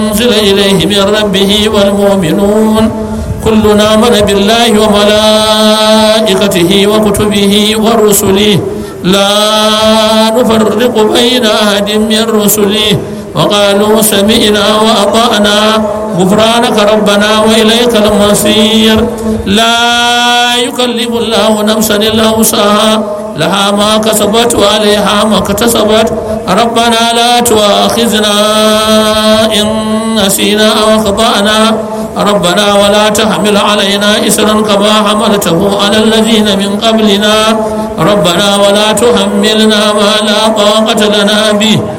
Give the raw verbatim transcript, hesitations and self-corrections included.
أنزل إليه من ربه والمؤمنون كلنا آمن بالله وملائكته وكتبه ورسله لا نفرق بين أحد من رسله وقالوا سمعنا وأطعنا غفرانك ربنا وإليك المصير لا يكلف الله نفسا إلا وسعها لها ما كسبت وعليها ما اكتسبت ربنا لا تؤاخذنا إن نسينا أو أخطأنا ربنا ولا تحمل علينا إسرا كما حملته على الذين من قبلنا ربنا ولا تحملنا ما لا طاقة لنا به